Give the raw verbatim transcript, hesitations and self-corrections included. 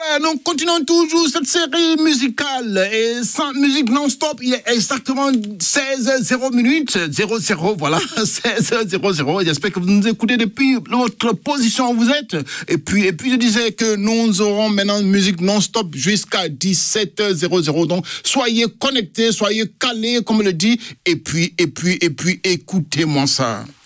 nous continuons toujours cette série musicale et sans musique non-stop, il est exactement seize heures zéro minutes, zéro zéro, voilà, seize heures zéro zéro. J'espère que vous nous écoutez depuis votre position où vous êtes. Et puis, et puis je disais que nous aurons maintenant une musique non-stop jusqu'à dix-sept heures zéro zéro. Donc, soyez connectés, soyez calés, comme on le dit, et puis, et puis, et puis, écoutez-moi ça.